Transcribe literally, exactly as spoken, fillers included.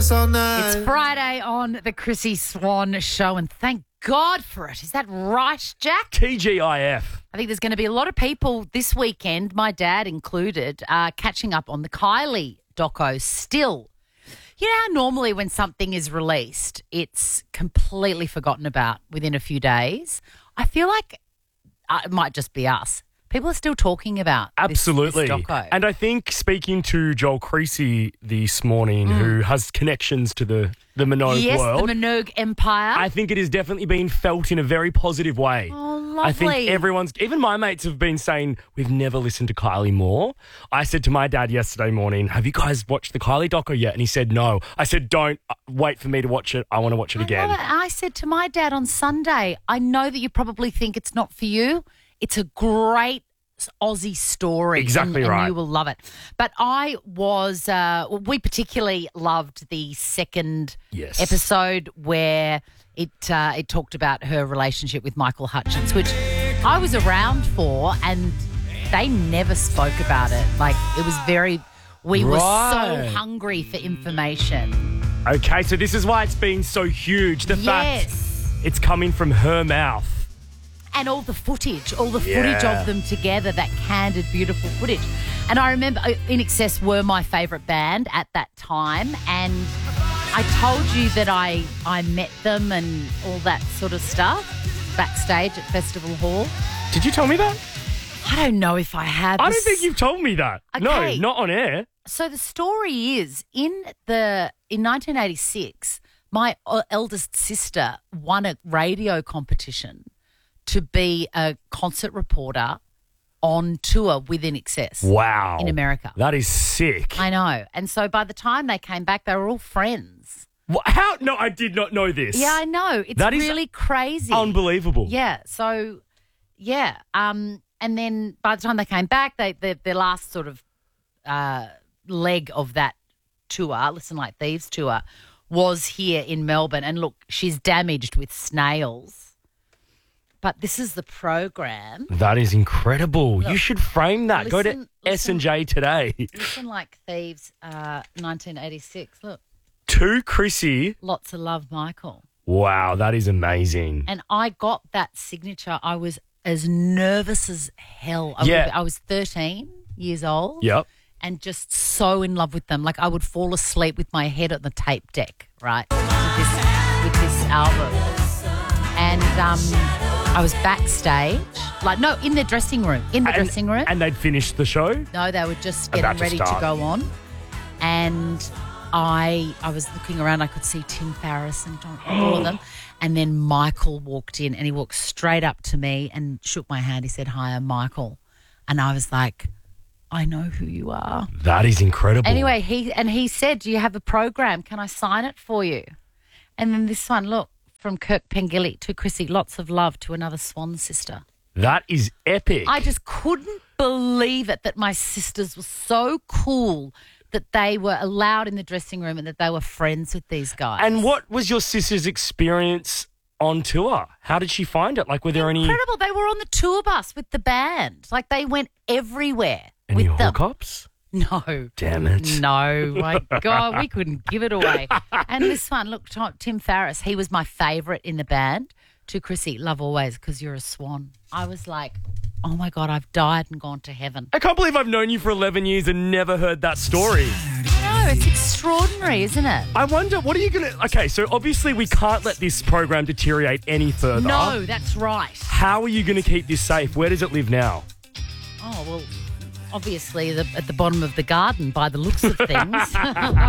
It's Friday on the Chrissy Swan Show, and thank God for it. Is that right, Jack? T G I F. I think there's going to be a lot of people this weekend, my dad included, uh, catching up on the Kylie doco still. You know how normally when something is released, it's completely forgotten about within a few days? I feel like uh, it might just be us. People are still talking about Absolutely. This, this doco. And I think speaking to Joel Creasy this morning, mm. who has connections to the, the Minogue yes, world. Yes, the Minogue empire. I think it has definitely been felt in a very positive way. Oh, lovely. I think everyone's, even my mates have been saying, we've never listened to Kylie more. I said to my dad yesterday morning, have you guys watched the Kylie doco yet? And he said, no. I said, don't wait for me to watch it. I want to watch it I again. Love it. I said to my dad on Sunday, I know that you probably think it's not for you. It's a great Aussie story. Exactly and, right. And you will love it. But I was, uh, we particularly loved the second yes. episode where it uh, it talked about her relationship with Michael Hutchence, which I was around for, and they never spoke about it. Like, it was very, we right. were so hungry for information. Okay, so this is why it's been so huge. The yes. fact it's coming from her mouth. And all the footage, all the yeah. footage of them together, that candid, beautiful footage. And I remember In Excess were my favourite band at that time. And I told you that I, I met them and all that sort of stuff backstage at Festival Hall. Did you tell me that? I don't know if I have. I don't think you've told me that. Okay. No, not on air. So the story is, in the in nineteen eighty-six, my eldest sister won a radio competition to be a concert reporter on tour with In Excess. Wow. In America. That is sick. I know. And so by the time they came back, they were all friends. What? How? No, I did not know this. Yeah, I know. It's that really is crazy. Unbelievable. Yeah. So, yeah. Um, and then by the time they came back, they, they their last sort of uh, leg of that tour, Listen Like Thieves tour, was here in Melbourne. And look, she's damaged with snails. But this is the program. That is incredible. Look, you should frame that. listen, Go to listen, S and J today. Listen Like Thieves, uh, nineteen eighty-six. Look. To Chrissy. Lots of love, Michael. Wow, that is amazing. And I got that signature. I was as nervous as hell. I, yeah. would, I was thirteen years old. Yep. And just so in love with them. Like, I would fall asleep with my head on the tape deck, right, with this, with this album. And um, I was backstage. Like, no, in the dressing room. In the and, dressing room. And they'd finished the show? No, they were just About getting to ready to start. go on. And I I was looking around. I could see Tim Farriss and John, all of them. And then Michael walked in, and he walked straight up to me and shook my hand. He said, hi, I'm Michael. And I was like, I know who you are. That is incredible. Anyway, he and he said, do you have a program? Can I sign it for you? And then this one, look, from Kirk Pengilly to Chrissy, lots of love to another Swan sister. That is epic. I just couldn't believe it that my sisters were so cool that they were allowed in the dressing room and that they were friends with these guys. And what was your sister's experience on tour? How did she find it? Like, were there any... Incredible. They were on the tour bus with the band. Like, they went everywhere Any with them. hookups? No. Damn it. No. My God, we couldn't give it away. And this one, look, Tim Farriss, he was my favourite in the band. To Chrissy, love always because you're a swan. I was like, oh, my God, I've died and gone to heaven. I can't believe I've known you for eleven years and never heard that story. I know, it's extraordinary, isn't it? I wonder, what are you going to... Okay, so obviously we can't let this program deteriorate any further. No, that's right. How are you going to keep this safe? Where does it live now? Oh, well, obviously the, at the bottom of the garden by the looks of things.